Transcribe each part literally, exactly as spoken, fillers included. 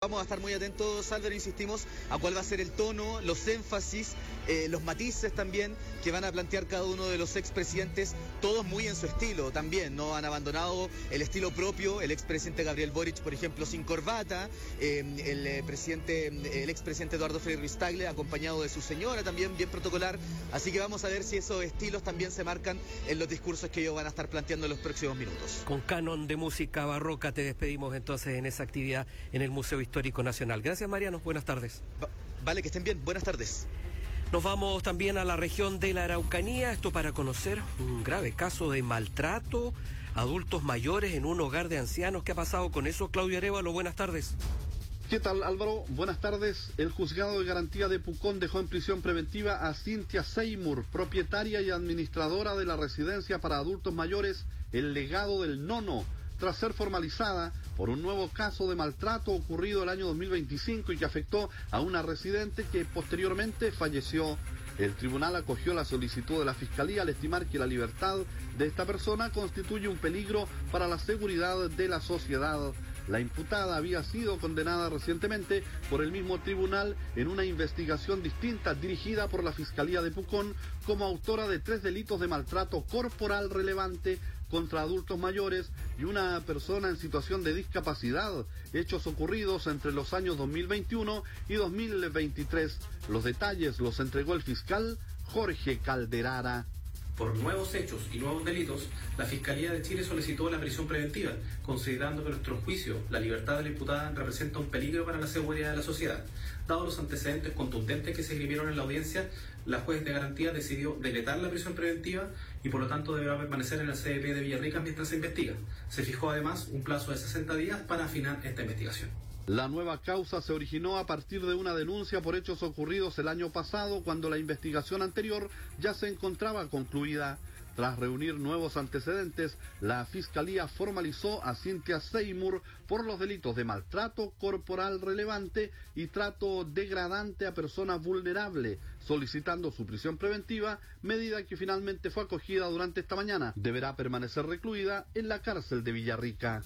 vamos a estar muy atentos, Álvaro, insistimos, a cuál va a ser el tono, los énfasis, eh, los matices también que van a plantear cada uno de los expresidentes, todos muy en su estilo también, no han abandonado el estilo propio. El expresidente Gabriel Boric, por ejemplo, sin corbata, eh, el eh, presidente, el expresidente Eduardo Frei Ruiz-Tagle, acompañado de su señora, también bien protocolar. Así que vamos a ver si esos estilos también se marcan en los discursos que ellos van a estar planteando en los próximos minutos. Con canon de música barroca te despedimos entonces en esa actividad en el Museo Histórico Nacional. Gracias, Mariano, buenas tardes. Va- vale, que estén bien, buenas tardes. Nos vamos también a la región de la Araucanía, esto para conocer un grave caso de maltrato a adultos mayores en un hogar de ancianos. ¿Qué ha pasado con eso? Claudio Arévalo, buenas tardes. ¿Qué tal, Álvaro? Buenas tardes. El juzgado de garantía de Pucón dejó en prisión preventiva a Cynthia Seymour, propietaria y administradora de la residencia para adultos mayores El Legado del Nono, tras ser formalizada por un nuevo caso de maltrato ocurrido el año dos mil veinticinco y que afectó a una residente que posteriormente falleció. El tribunal acogió la solicitud de la Fiscalía al estimar que la libertad de esta persona constituye un peligro para la seguridad de la sociedad. La imputada había sido condenada recientemente por el mismo tribunal en una investigación distinta dirigida por la Fiscalía de Pucón como autora de tres delitos de maltrato corporal relevante contra adultos mayores y una persona en situación de discapacidad, hechos ocurridos entre los años dos mil veintiuno y dos mil veintitrés. Los detalles los entregó el fiscal Jorge Calderara. Por nuevos hechos y nuevos delitos, la Fiscalía de Chile solicitó la prisión preventiva, considerando que en nuestro juicio la libertad de la imputada representa un peligro para la seguridad de la sociedad. Dados los antecedentes contundentes que se escribieron en la audiencia, la juez de garantía decidió deletar la prisión preventiva y por lo tanto deberá permanecer en la C D P de Villarrica mientras se investiga. Se fijó además un plazo de sesenta días para afinar esta investigación. La nueva causa se originó a partir de una denuncia por hechos ocurridos el año pasado, cuando la investigación anterior ya se encontraba concluida. Tras reunir nuevos antecedentes, la Fiscalía formalizó a Cynthia Seymour por los delitos de maltrato corporal relevante y trato degradante a persona vulnerable, solicitando su prisión preventiva, medida que finalmente fue acogida durante esta mañana. Deberá permanecer recluida en la cárcel de Villarrica.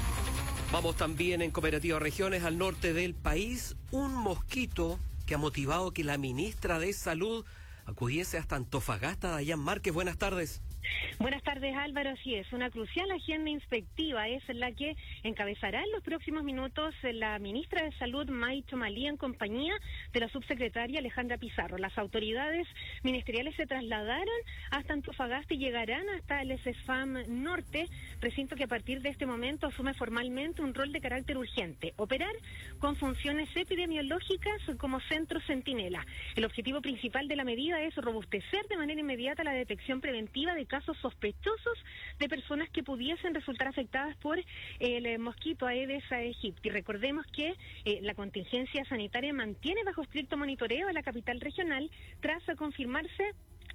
Vamos también en Cooperativa Regiones al norte del país. Un mosquito que ha motivado que la ministra de Salud acudiese hasta Antofagasta. Dayan Márquez, buenas tardes. Buenas tardes, Álvaro. Así es, una crucial agenda inspectiva es la que encabezará en los próximos minutos la ministra de Salud, May Chomalí, en compañía de la subsecretaria Alejandra Pizarro. Las autoridades ministeriales se trasladaron hasta Antofagasta y llegarán hasta el CESFAM Norte, recinto que a partir de este momento asume formalmente un rol de carácter urgente: operar con funciones epidemiológicas como centro centinela. El objetivo principal de la medida es robustecer de manera inmediata la detección preventiva de casos sospechosos de personas que pudiesen resultar afectadas por el eh, mosquito Aedes aegypti. Recordemos que eh, la contingencia sanitaria mantiene bajo estricto monitoreo a la capital regional tras confirmarse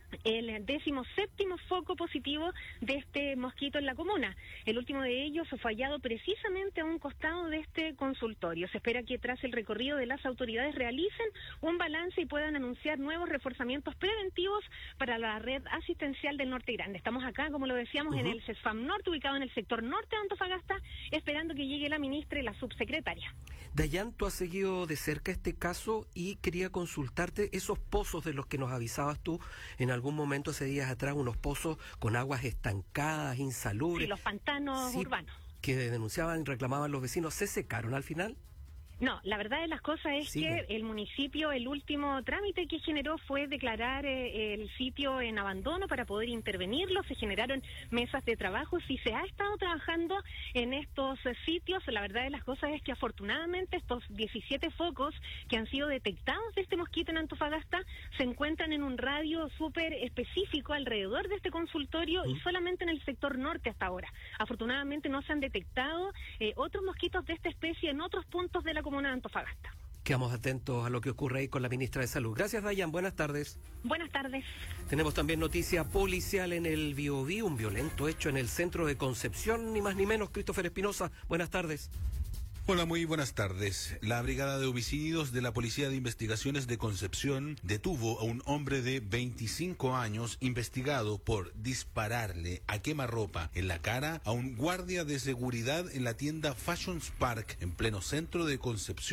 el décimo séptimo foco positivo de este mosquito en la comuna. El último de ellos fue hallado precisamente a un costado de este consultorio. Se espera que tras el recorrido de las autoridades realicen un balance y puedan anunciar nuevos reforzamientos preventivos para la red asistencial del Norte Grande. Estamos acá, como lo decíamos, uh-huh. en el CESFAM Norte, ubicado en el sector norte de Antofagasta, esperando que llegue la ministra y la subsecretaria. Dayan, tú has seguido de cerca este caso y quería consultarte esos pozos de los que nos avisabas tú en algún momento hace días atrás, unos pozos con aguas estancadas, insalubres. Sí, los pantanos sí, urbanos. Que denunciaban y reclamaban los vecinos. ¿Se secaron al final? No, la verdad de las cosas es sí, que el municipio, el último trámite que generó fue declarar eh, el sitio en abandono para poder intervenirlo. Se generaron mesas de trabajo. Si se ha estado trabajando en estos eh, sitios, la verdad de las cosas es que afortunadamente estos diecisiete focos que han sido detectados de este mosquito en Antofagasta se encuentran en un radio súper específico alrededor de este consultorio ¿Mm? y solamente en el sector norte hasta ahora. Afortunadamente no se han detectado eh, otros mosquitos de esta especie en otros puntos de la comuna de Antofagasta. Quedamos atentos a lo que ocurre ahí con la ministra de Salud. Gracias, Dayan. Buenas tardes. Buenas tardes. Tenemos también noticia policial en el Biobío, un violento hecho en el centro de Concepción, ni más ni menos. Christopher Espinosa, buenas tardes. Hola, muy buenas tardes. La Brigada de Homicidios de la Policía de Investigaciones de Concepción detuvo a un hombre de veinticinco años investigado por dispararle a quemarropa en la cara a un guardia de seguridad en la tienda Fashion Park en pleno centro de Concepción.